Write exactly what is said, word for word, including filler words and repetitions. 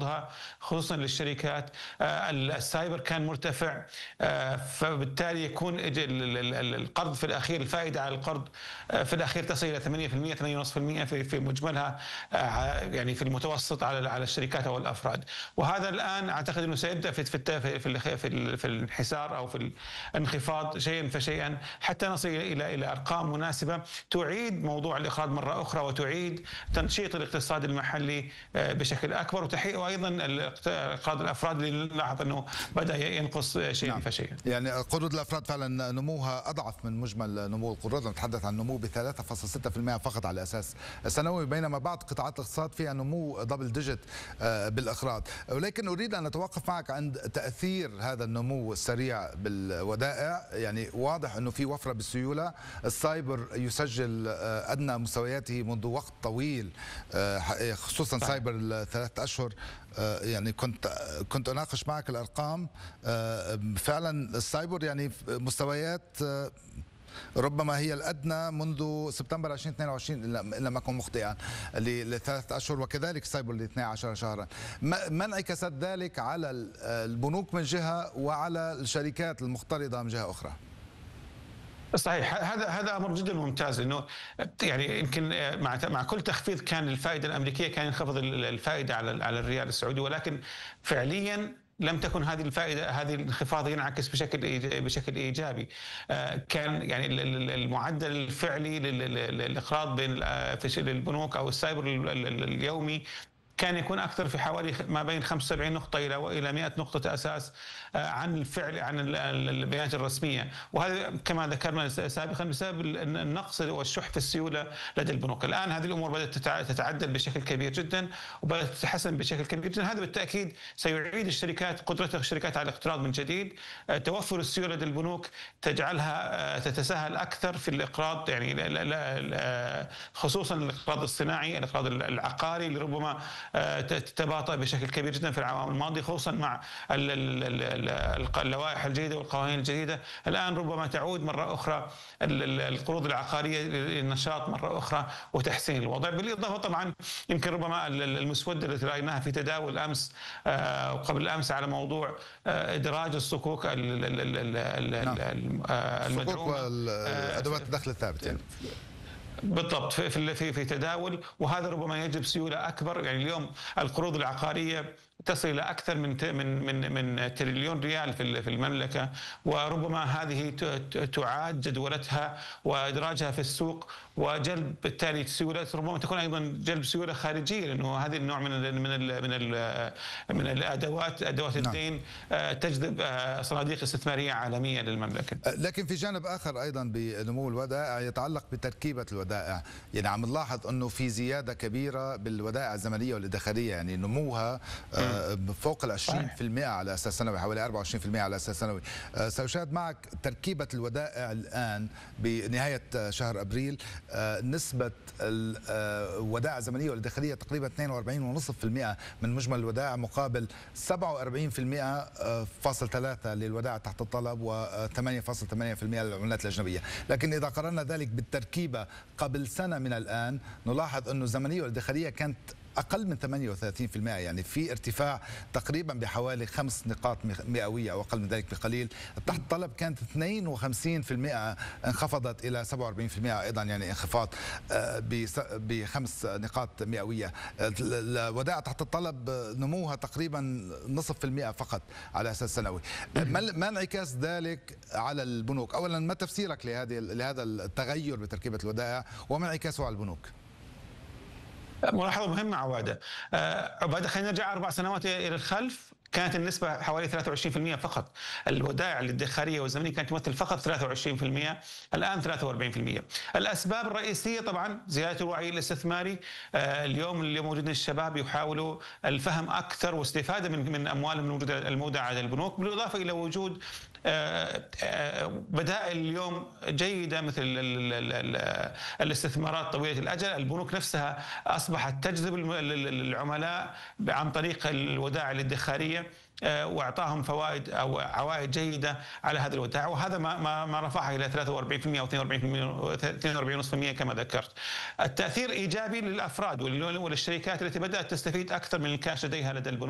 عروضها خصوصا للشركات. السايبر كان مرتفع، فبالتالي يكون القرض في الأخير، الفائدة على القرض في الأخير تصل إلى ثمانية بالمئة ثمانية فاصلة خمسة بالمئة في في مجملها، يعني في المتوسط على على الشركات أو الأفراد. وهذا الآن أعتقد أنه سيبدأ في في في في في الانحسار أو في الانخفاض شيئا فشيئا حتى نصل إلى إلى أرقام مناسبة تعيد موضوع الإقراض مرة أخرى وتعيد تنشيط الاقتصاد المحلي بشكل أكبر، وتحقيق أيضا إقراض الأفراد اللي نلاحظ أنه بدأ ينقص شيئا نعم. فشيئا. يعني قروض الأفراد فعلا نموها أضعف من مجمل نمو القروض، نتحدث عن نمو ب ثلاثة فاصلة ستة بالمئة فقط على أساس سنوي، بينما بعض قطاعات الاقتصاد فيها نمو دبل ديجيت بالإقراض. ولكن أريد أن أتوقف معك عند تأثير هذا النمو السريع بالودائع. يعني واضح أنه في وفرة بالسيولة، السايبر يسجل أدنى مستوياته منذ وقت طويل، خصوصا سايبر الثلاث أشهر. يعني كنت كنت أناقش معك الأرقام، فعلا السايبر يعني مستويات ربما هي الأدنى منذ سبتمبر ألفين واثنين وعشرين إن لم أكن مخطئا لثلاث أشهر، وكذلك سايبر لاثني عشر شهرا. ما انعكست ذلك على البنوك من جهة وعلى الشركات المقترضة من جهة أخرى؟ صحيح، هذا هذا امر جدا ممتاز، لانه يعني يمكن مع مع كل تخفيض كان للفائده الامريكيه كان ينخفض الفائده على على الريال السعودي، ولكن فعليا لم تكن هذه الفائده هذه الانخفاض ينعكس بشكل بشكل ايجابي. كان يعني المعدل الفعلي للاقراض بين في البنوك او السايبر اليومي كان يكون اكثر في حوالي ما بين خمسة وسبعين نقطه الى والى مئة نقطه اساس عن الفعل عن البيانات الرسميه، وهذا كما ذكرنا سابقا بسبب النقص والشح في السيوله لدى البنوك. الان هذه الامور بدات تتعدل بشكل كبير جدا وبدات تتحسن بشكل كبير جدا. هذا بالتاكيد سيعيد الشركات قدرتها الشركات على الاقتراض من جديد. توفر السيوله لدى البنوك تجعلها تتساهل اكثر في الاقراض، يعني خصوصا الاقراض الصناعي، الاقراض العقاري اللي ربما تتباطأ بشكل كبير جدا في العوام الماضية، خصوصا مع اللوائح الجديدة والقوانين الجديدة. الآن ربما تعود مرة أخرى القروض العقارية للنشاط مرة أخرى وتحسين الوضع، بالإضافة طبعا يمكن ربما المسودة التي رأيناها في تداول أمس وقبل الأمس على موضوع إدراج الصكوك المدعومة، أدوات الدخل الثابت يعني. بالضبط في في في تداول، وهذا ربما يجب سيوله اكبر. يعني اليوم القروض العقاريه تصل الى اكثر من من من من تريليون ريال في في المملكه، وربما هذه تعاد جدولتها وادراجها في السوق وجلب بالتالي سيوله، ربما تكون ايضا جلب سيوله خارجيه، لانه هذه النوع من ال من ال من ال من الادوات ادوات الدين تجذب صناديق استثماريه عالميه للمملكه. لكن في جانب اخر ايضا بنمو الودائع يتعلق بتركيبه الودائع. يعني عم نلاحظ انه في زياده كبيره بالودائع الزمنيه والادخاريه، يعني نموها فوق ال عشرين بالمئة على اساس سنوي، حوالي أربعة وعشرين بالمئة على اساس سنوي. سأشاهد معك تركيبه الودائع الان بنهايه شهر ابريل. نسبه الودائع الزمنيه والادخاريه تقريبا اثنين وأربعين فاصلة خمسة بالمئة من مجمل الودائع، مقابل سبعة وأربعين فاصلة ثلاثة بالمئة للودائع تحت الطلب و ثمانية فاصلة ثمانية بالمئة للعملات الاجنبيه. لكن اذا قارنا ذلك بالتركيبه قبل سنه من الان نلاحظ انه الزمنيه والادخاريه كانت أقل من ثمانية وثلاثين بالمئة، يعني في ارتفاع تقريبا بحوالي خمس نقاط مئوية أو أقل من ذلك بقليل. تحت الطلب كانت اثنين وخمسين بالمئة، انخفضت إلى سبعة وأربعين بالمئة أيضا، يعني انخفاض بخمس نقاط مئوية. الودائع تحت الطلب نموها تقريبا نصف في المئة فقط على أساس سنوي. ما انعكاس ذلك على البنوك؟ أولا ما تفسيرك لهذه لهذا التغير بتركيبة الودائع وما انعكاسه على البنوك؟ ملاحظة مهمة عوادة. عبادة خلينا نرجع أربع سنوات إلى الخلف، كانت النسبة حوالي ثلاثة وعشرين بالمئة فقط. الودائع الادخارية والزمنية كانت تمثل فقط ثلاثة وعشرين بالمئة، الآن ثلاثة وأربعين بالمئة. الأسباب الرئيسية طبعا زيادة الوعي الاستثماري. اليوم اللي موجودين الشباب يحاولوا الفهم أكثر واستفادة من من أموالهم المودعة على البنوك، بالإضافة إلى وجود بدائل اليوم جيدة مثل الاستثمارات طويلة الأجل. البنوك نفسها أصبحت تجذب العملاء عن طريق الودائع الادخارية واعطاهم فوائد او عوائد جيده على هذه الودائع، وهذا ما ما ما رفعها الى ثلاثة وأربعين بالمئة او اثنين وأربعين فاصلة خمسة بالمئة كما ذكرت. التاثير ايجابي للافراد وللشركات التي بدات تستفيد اكثر من الكاش لديها لدى البنوك.